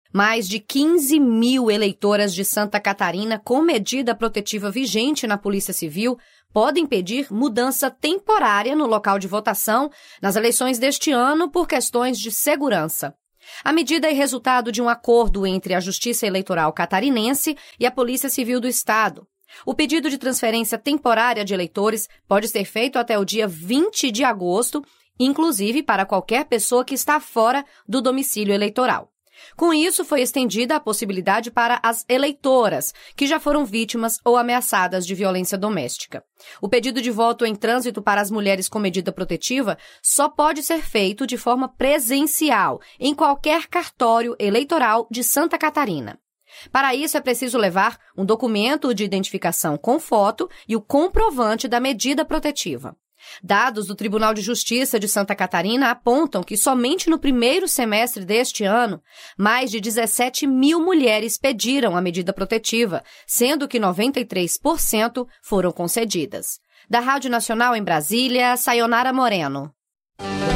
Mais de 15 mil eleitoras de Santa Catarina com medida protetiva vigente na Polícia Civil podem pedir mudança temporária no local de votação nas eleições deste ano por questões de segurança. A medida é resultado de um acordo entre a Justiça Eleitoral catarinense e a Polícia Civil do Estado. O pedido de transferência temporária de eleitores pode ser feito até o dia 20 de agosto, inclusive para qualquer pessoa que está fora do domicílio eleitoral. Com isso, foi estendida a possibilidade para as eleitoras, que já foram vítimas ou ameaçadas de violência doméstica. O pedido de voto em trânsito para as mulheres com medida protetiva só pode ser feito de forma presencial, em qualquer cartório eleitoral de Santa Catarina. Para isso, é preciso levar um documento de identificação com foto e o comprovante da medida protetiva. Dados do Tribunal de Justiça de Santa Catarina apontam que somente no primeiro semestre deste ano, mais de 17 mil mulheres pediram a medida protetiva, sendo que 93% foram concedidas. Da Rádio Nacional em Brasília, Sayonara Moreno.